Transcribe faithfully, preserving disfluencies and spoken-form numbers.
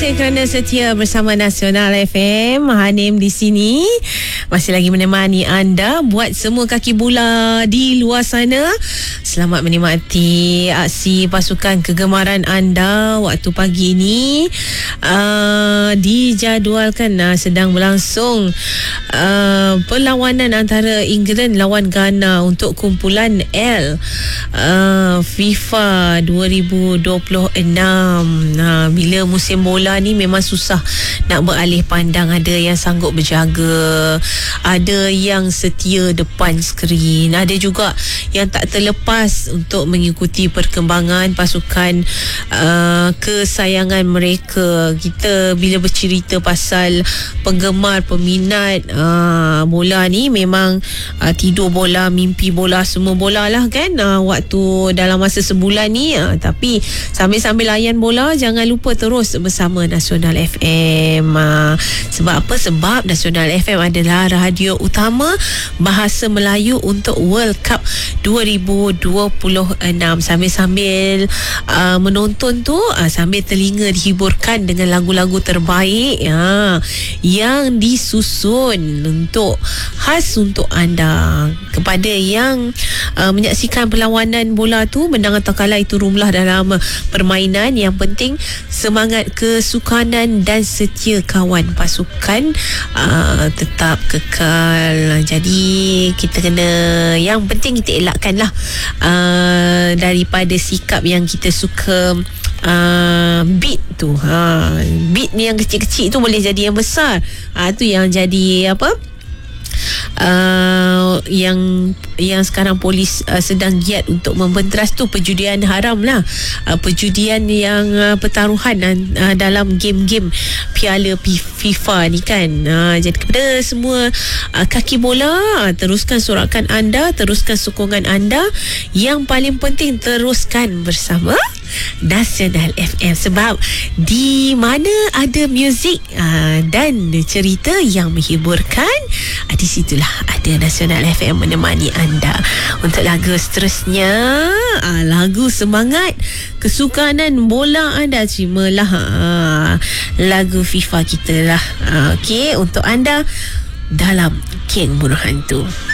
kasih kerana setia bersama Nasional F M. Hanim di sini masih lagi menemani anda buat semua kaki bola di luar sana. Selamat menikmati aksi pasukan kegemaran anda waktu pagi ini. Uh, dijadualkan uh, sedang berlangsung uh, perlawanan antara England lawan Ghana untuk kumpulan L uh, FIFA dua ribu dua puluh enam. Uh, bila musim bola ni memang susah nak beralih pandang. Ada yang sanggup berjaga, ada yang setia depan skrin, ada juga yang tak terlepas untuk mengikuti perkembangan pasukan uh, kesayangan mereka. Kita bila bercerita pasal penggemar, peminat uh, bola ni, memang uh, tidur bola, mimpi bola, semua bola lah kan uh, waktu dalam masa sebulan ni. uh, Tapi sambil-sambil layan bola, jangan lupa terus bersama Nasional F M. uh, Sebab apa? Sebab Nasional F M adalah radio utama bahasa Melayu untuk World Cup dua ribu dua puluh enam. Sambil-sambil uh, menonton tu, uh, sambil telinga dihiburkan dengan lagu-lagu terbaik uh, yang disusun untuk khas untuk anda. Kepada yang uh, menyaksikan perlawanan bola tu, menang atau kalah itu rumlah dalam permainan. Yang penting semangat kesukanan dan setia kawan pasukan uh, tetap kekal. Jadi kita kena, yang penting kita elakkan lah uh, daripada sikap yang kita suka Uh, beat tu ha. Beat ni yang kecil-kecil tu boleh jadi yang besar. ha, Tu yang jadi apa, Uh, yang yang sekarang polis uh, sedang giat untuk membenteras tu perjudian haram lah, uh, perjudian yang uh, pertaruhan uh, dalam game-game Piala FIFA ni kan. uh, Jadi kepada semua uh, kaki bola, uh, teruskan sorakan anda, teruskan sokongan anda. Yang paling penting, teruskan bersama Nasional F M. Sebab di mana ada muzik uh, dan cerita yang menghiburkan, uh, di situlah ada Nasional F M menemani anda. Untuk lagu seterusnya, uh, lagu semangat kesukanan bola anda, terimalah uh, lagu FIFA kita lah. uh, Okey, untuk anda dalam Geng Bunuh Hantu.